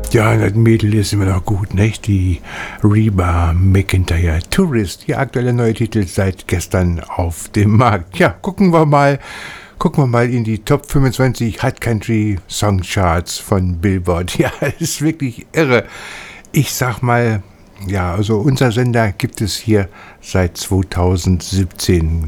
Ja, das Mädel ist immer noch gut, nicht? Die Reba McEntire Tourist, ihr aktueller neue Titel seit gestern auf dem Markt. Ja, gucken wir mal in die Top 25 Hot Country Song Charts von Billboard. Ja, das ist wirklich irre. Ich sag mal, ja, also unser Sender gibt es hier seit 2017.